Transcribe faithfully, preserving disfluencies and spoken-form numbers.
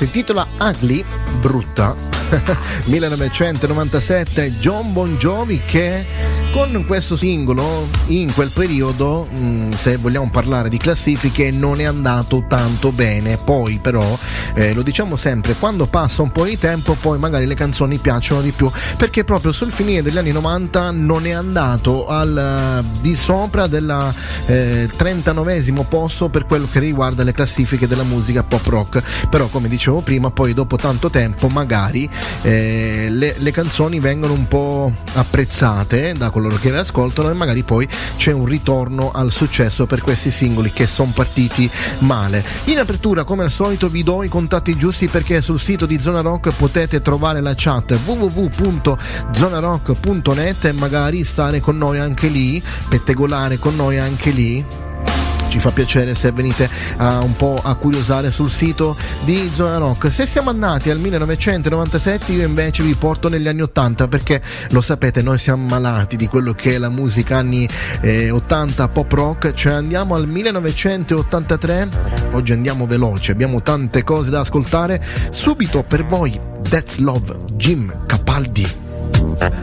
si intitola Ugly, brutta. millenovecentonovantasette, Jon Bon Jovi, che con questo singolo in quel periodo, mh, se vogliamo parlare di classifiche, non è andato tanto bene. Poi però eh, lo diciamo sempre, quando passa un po' di tempo poi magari le canzoni piacciono di più, perché proprio sul finire degli anni novanta non è andato al uh, di sopra del eh, trentanovesimo posto per quello che riguarda le classifiche della musica pop rock. Però come dicevo prima, poi dopo tanto tempo magari eh, le, le canzoni vengono un po' apprezzate da coloro che le ascoltano, e magari poi c'è un ritorno al successo per questi singoli che sono partiti male. In apertura, come al solito, vi do i contatti giusti, perché sul sito di Zona Rock potete trovare la chat w w w punto zona rock punto net e magari stare con noi anche lì, pettegolare con noi anche lì. Ci fa piacere se venite a un po' a curiosare sul sito di Zona Rock. Se siamo andati al millenovecentonovantasette, io invece vi porto negli anni ottanta, perché lo sapete, noi siamo malati di quello che è la musica anni eh, ottanta pop rock. Cioè andiamo al millenovecentottantatré. Oggi andiamo veloce, abbiamo tante cose da ascoltare. Subito per voi That's Love, Jim Capaldi.